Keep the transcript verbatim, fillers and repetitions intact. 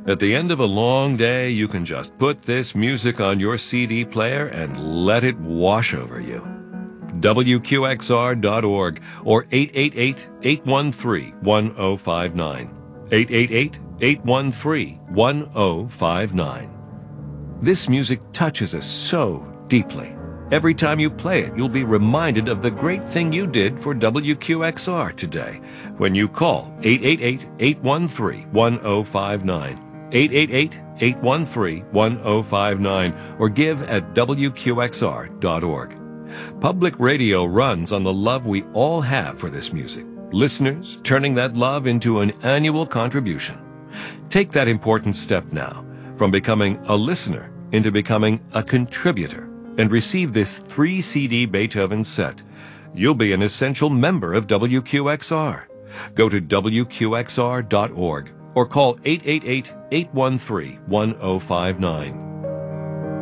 At the end of a long day, you can just put this music on your C D player and let it wash over you. W Q X R dot org or eight eight eight, eight one three, one zero five nine. eight eight eight, eight one three, one zero five nine. This music touches us so deeply. Every time you play it, you'll be reminded of the great thing you did for W Q X R today when you call eight eight eight, eight one three, one zero five nine. eight eight eight, eight one three, one zero five nine or give at W Q X R dot org. Public radio runs on the love we all have for this music. Listeners turning that love into an annual contribution. Take that important step now from becoming a listener into becoming a contributor and receive this three C D Beethoven set. You'll be an essential member of W Q X R. Go to W Q X R dot org or call eight eight eight, eight one three, one zero five nine.